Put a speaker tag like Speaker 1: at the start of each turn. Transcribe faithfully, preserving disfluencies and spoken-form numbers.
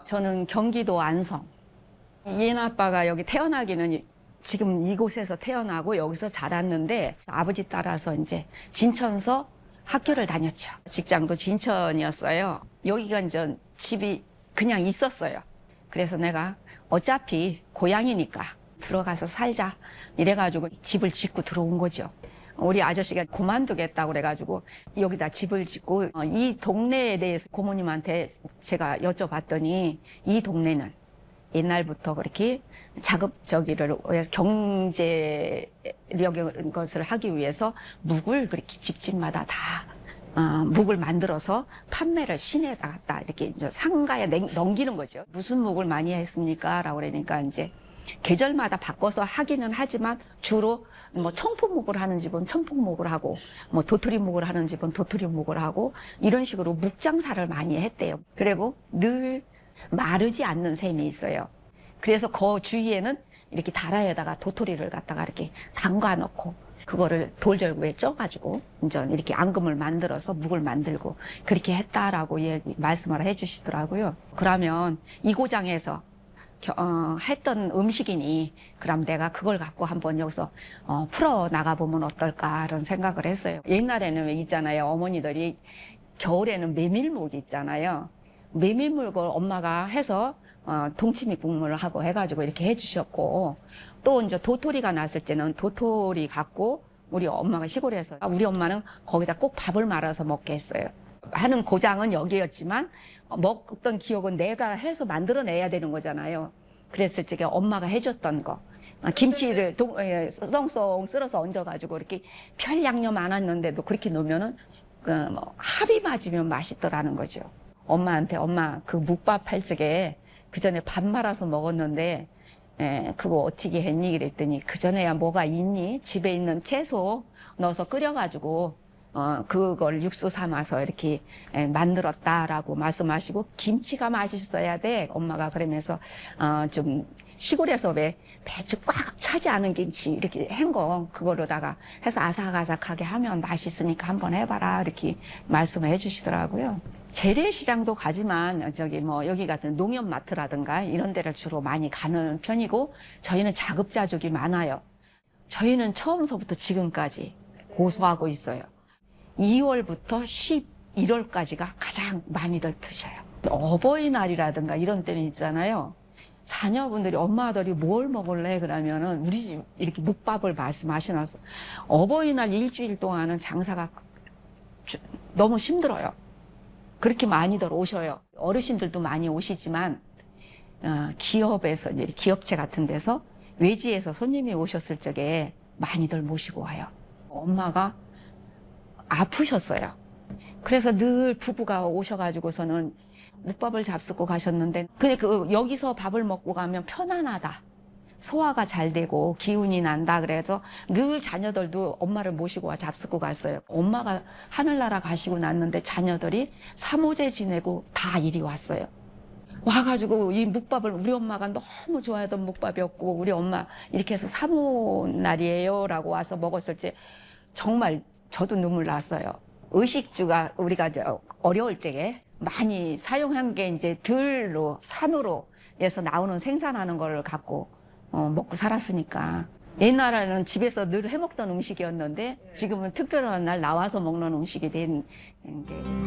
Speaker 1: 저는 경기도 안성. 얘아빠가 여기 태어나기는 지금 이곳에서 태어나고 여기서 자랐는데 아버지 따라서 이제 진천서 학교를 다녔죠. 직장도 진천이었어요. 여기가 이제 집이 그냥 있었어요. 그래서 내가 어차피 고향이니까 들어가서 살자 이래가지고 집을 짓고 들어온 거죠. 우리 아저씨가 그만두겠다고 그래가지고 여기다 집을 짓고, 이 동네에 대해서 고모님한테 제가 여쭤봤더니 이 동네는 옛날부터 그렇게 자급저기를 위해서 경제력인 것을 하기 위해서 묵을 그렇게 집집마다 다 어, 묵을 만들어서 판매를 시내에다 갖다 이렇게 이제 상가에 냉, 넘기는 거죠. 무슨 묵을 많이 했습니까? 라고 그러니까 이제 계절마다 바꿔서 하기는 하지만 주로 뭐 청포묵을 하는 집은 청포묵을 하고 뭐 도토리묵을 하는 집은 도토리묵을 하고 이런 식으로 묵장사를 많이 했대요. 그리고 늘 마르지 않는 셈이 있어요. 그래서 그 주위에는 이렇게 다라에다가 도토리를 갖다가 이렇게 담가 놓고 그거를 돌절구에 쪄가지고 이제 이렇게 앙금을 만들어서 묵을 만들고 그렇게 했다라고 얘기, 말씀을 해주시더라고요. 그러면 이 고장에서 어, 했던 음식이니 그럼 내가 그걸 갖고 한번 여기서 어, 풀어 나가보면 어떨까 이런 생각을 했어요. 옛날에는 왜 있잖아요. 어머니들이 겨울에는 메밀묵 있잖아요. 메밀묵을 엄마가 해서 어, 동치미 국물을 하고 해가지고 이렇게 해주셨고, 또 이제 도토리가 났을 때는 도토리 갖고 우리 엄마가 시골에서 우리 엄마는 거기다 꼭 밥을 말아서 먹게 했어요. 하는 고장은 여기였지만 먹던 기억은 내가 해서 만들어내야 되는 거잖아요. 그랬을 적에 엄마가 해줬던 거, 김치를 동, 예, 썽썽 쓸어서 얹어가지고 이렇게 별 양념 안 했는데도 그렇게 넣으면은 그 뭐 합이 맞으면 맛있더라는 거죠. 엄마한테 엄마 그 묵밥 할 적에 그 전에 밥 말아서 먹었는데 에, 그거 어떻게 했니? 그랬더니 그 전에야 뭐가 있니? 집에 있는 채소 넣어서 끓여가지고 어, 그걸 육수 삼아서 이렇게 에, 만들었다라고 말씀하시고, 김치가 맛있어야 돼. 엄마가 그러면서 어, 좀 시골에서 왜 배추 꽉 차지 않은 김치 이렇게 헹궈 그거로다가 해서 아삭아삭하게 하면 맛있으니까 한번 해봐라 이렇게 말씀을 해주시더라고요. 재래시장도 가지만 저기 뭐 여기 같은 농협마트라든가 이런 데를 주로 많이 가는 편이고, 저희는 자급자족이 많아요. 저희는 처음서부터 지금까지 고수하고 있어요. 이월부터 십일월까지가 가장 많이들 드셔요. 어버이날이라든가 이런 때는 있잖아요. 자녀분들이 엄마들이 뭘 먹을래? 그러면은 우리 집 이렇게 묵밥을 말씀하시나서 어버이날 일주일 동안은 장사가 너무 힘들어요. 그렇게 많이들 오셔요. 어르신들도 많이 오시지만 어, 기업에서 이제 기업체 같은 데서 외지에서 손님이 오셨을 적에 많이들 모시고 와요. 엄마가 아프셨어요. 그래서 늘 부부가 오셔가지고서는 묵밥을 잡수고 가셨는데, 근데 그 여기서 밥을 먹고 가면 편안하다, 소화가 잘 되고 기운이 난다 그래서 늘 자녀들도 엄마를 모시고 와 잡수고 갔어요. 엄마가 하늘나라 가시고 났는데 자녀들이 삼오제 지내고 다 이리 왔어요. 와가지고 이 묵밥을 우리 엄마가 너무 좋아하던 묵밥이었고, 우리 엄마 이렇게 해서 삼오날이에요 라고 와서 먹었을 때 정말 저도 눈물 났어요. 의식주가 우리가 어려울 적에 많이 사용한 게 이제 들로 산으로 해서 나오는 생산하는 걸 갖고 어, 먹고 살았으니까. 옛날에는 집에서 늘 해먹던 음식이었는데 지금은 특별한 날 나와서 먹는 음식이 된 게.